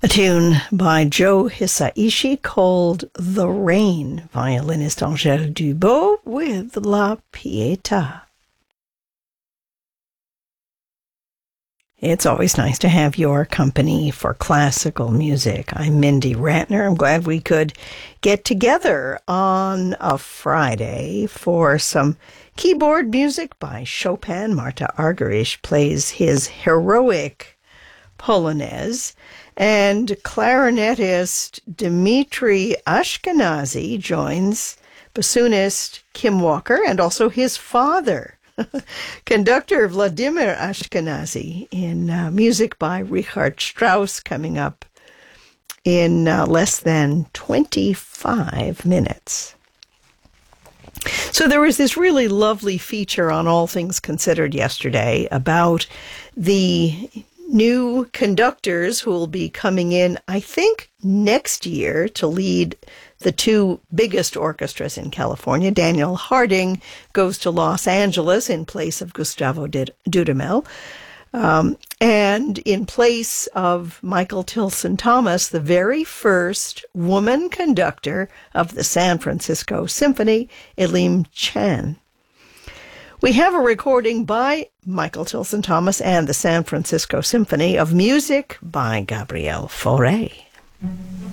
A tune by Joe Hisaishi called The Rain, violinist Angèle Dubot with La Pietà. It's always nice to have your company for classical music. I'm Mindy Ratner. I'm glad we could get together on a Friday for some keyboard music by Chopin. Marta Argerich plays his heroic Polonaise, and clarinetist Dmitri Ashkenazy joins bassoonist Kim Walker and also his father, conductor Vladimir Ashkenazy, in music by Richard Strauss, coming up in less than 25 minutes. So there was this really lovely feature on All Things Considered yesterday about the new conductors who will be coming in, I think, next year to lead the two biggest orchestras in California. Daniel Harding goes to Los Angeles in place of Gustavo Dudamel. And in place of Michael Tilson Thomas, the very first woman conductor of the San Francisco Symphony, Elim Chan. We have a recording by Michael Tilson Thomas and the San Francisco Symphony of music by Gabriel Fauré.